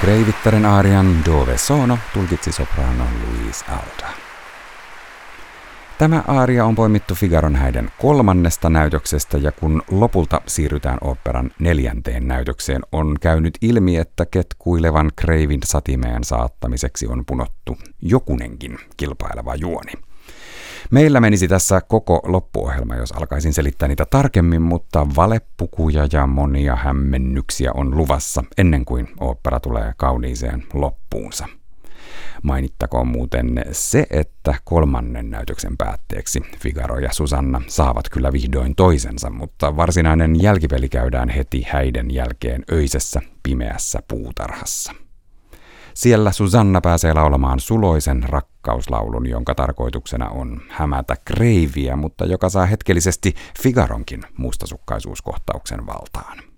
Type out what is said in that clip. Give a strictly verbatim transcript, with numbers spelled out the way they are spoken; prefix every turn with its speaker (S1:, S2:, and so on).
S1: Kreivittären arian Dove sono tulkitsi soprano Louise Alda. Tämä aaria on poimittu Figaron häiden kolmannesta näytöksestä, ja kun lopulta siirrytään oopperan neljänteen näytökseen, on käynyt ilmi, että ketkuilevan kreivin satimeen saattamiseksi on punottu jokunenkin kilpaileva juoni. Meillä menisi tässä koko loppuohjelma, jos alkaisin selittää niitä tarkemmin, mutta valepukuja ja monia hämmennyksiä on luvassa ennen kuin ooppera tulee kauniiseen loppuunsa. Mainittakoon muuten se, että kolmannen näytöksen päätteeksi Figaro ja Susanna saavat kyllä vihdoin toisensa, mutta varsinainen jälkipeli käydään heti häiden jälkeen öisessä pimeässä puutarhassa. Siellä Susanna pääsee laulamaan suloisen rakkauslaulun, jonka tarkoituksena on hämätä kreiviä, mutta joka saa hetkellisesti Figaronkin mustasukkaisuuskohtauksen valtaan.